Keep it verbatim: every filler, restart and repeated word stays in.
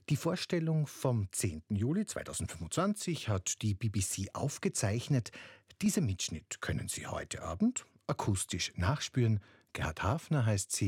Die Vorstellung vom zehnten Juli zweitausendfünfundzwanzig hat die B B C aufgezeichnet. Diesen Mitschnitt können Sie heute Abend akustisch nachspüren. Gerhard Hafner heißt sie.